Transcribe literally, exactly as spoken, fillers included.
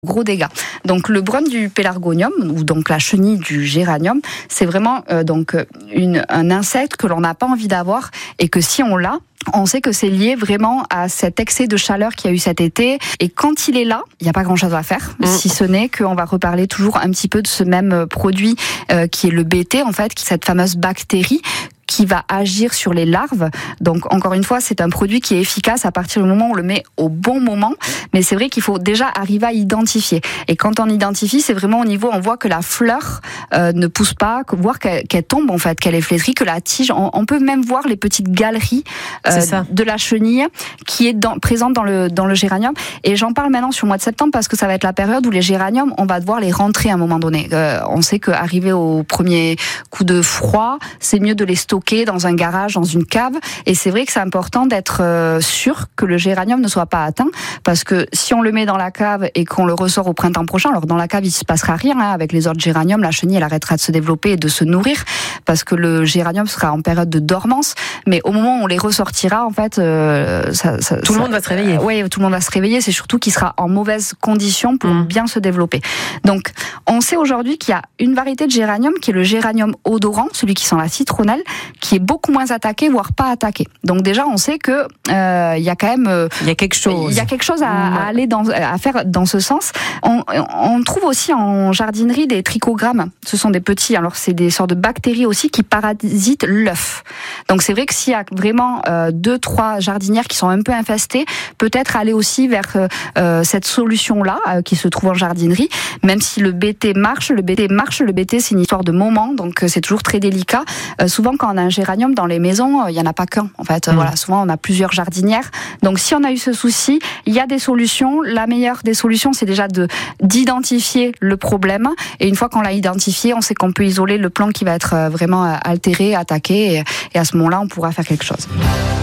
Gros dégâts. Donc le brun du pélargonium, ou donc la chenille du géranium, c'est vraiment euh, donc une, un insecte que l'on n'a pas envie d'avoir et que si on l'a, on sait que c'est lié vraiment à cet excès de chaleur qu'il y a eu cet été. Et quand il est là, il n'y a pas grand-chose à faire, mmh. si ce n'est qu'on va reparler toujours un petit peu de ce même produit euh, qui est le B T, en fait, qui cette fameuse bactérie qui va agir sur les larves. Donc, encore une fois, c'est un produit qui est efficace à partir du moment où on le met au bon moment. Mais c'est vrai qu'il faut déjà arriver à identifier. Et quand on identifie, c'est vraiment au niveau, on voit que la fleur euh, ne pousse pas, que, voire qu'elle, qu'elle tombe, en fait, qu'elle est flétrie, que la tige, on, on peut même voir les petites galeries euh, de la chenille qui est dans, présente dans le, dans le géranium. Et j'en parle maintenant sur le mois de septembre parce que ça va être la période où les géraniums, on va devoir les rentrer à un moment donné. Euh, on sait qu'arriver au premier coup de froid, c'est mieux de les stocker dans un garage, dans une cave. Et c'est vrai que c'est important d'être euh, sûr que le géranium ne soit pas atteint, parce que si on le met dans la cave et qu'on le ressort au printemps prochain, alors dans la cave il se passera rien, hein, avec les autres géraniums, la chenille elle arrêtera de se développer et de se nourrir, parce que le géranium sera en période de dormance. Mais au moment où on les ressortira, en fait, euh, ça, ça, tout ça, le monde va se réveiller. Euh, oui, tout le monde va se réveiller. C'est surtout qu'il sera en mauvaise condition pour mmh. bien se développer. Donc, on sait aujourd'hui qu'il y a une variété de géranium qui est le géranium odorant, celui qui sent la citronnelle, qui est beaucoup moins attaqué, voire pas attaqué. Donc déjà, on sait que euh, il y a quand même euh, il y a quelque chose. Il y a quelque chose à, à aller dans, à faire dans ce sens. On, on trouve aussi en jardinerie des trichogrammes. Ce sont des petits, alors c'est des sortes de bactéries aussi qui parasitent l'œuf. Donc c'est vrai que s'il y a vraiment euh, deux, trois jardinières qui sont un peu infestées, peut-être aller aussi vers euh, cette solution-là euh, qui se trouve en jardinerie. Même si le B T marche, le B T marche, le B T c'est une histoire de moment, donc euh, c'est toujours très délicat. Euh, souvent quand on a un géranium dans les maisons, il y en a pas qu'un. En fait, mmh. voilà, souvent on a plusieurs jardinières. Donc si on a eu ce souci, il y a des solutions. La meilleure des solutions, c'est déjà de d'identifier le problème. Et une fois qu'on l'a identifié, on sait qu'on peut isoler le plan qui va être vraiment altéré, attaqué, et, et à ce moment-là, on pourra faire quelque chose.